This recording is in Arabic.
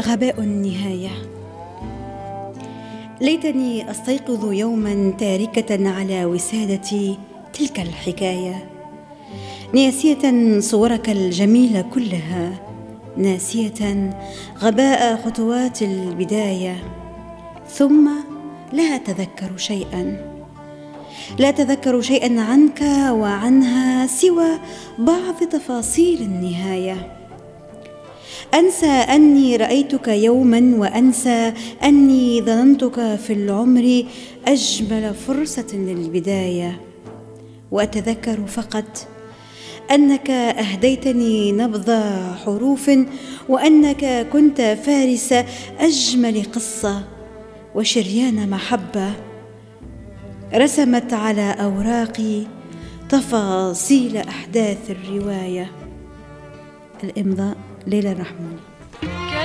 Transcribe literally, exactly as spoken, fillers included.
غباء النهاية. ليتني أستيقظ يوما تاركة على وسادتي تلك الحكاية، ناسية صورك الجميلة كلها، ناسية غباء خطوات البداية، ثم لا أتذكر شيئا، لا أتذكر شيئا عنك وعنها سوى بعض تفاصيل النهاية. أنسى أني رأيتك يوما، وأنسى أني ظننتك في العمر أجمل فرصة للبداية، وأتذكر فقط أنك أهديتني نبض حروف، وأنك كنت فارس أجمل قصة وشريان محبة رسمت على أوراقي تفاصيل أحداث الرواية. الإمضاء ليلى الرحموني.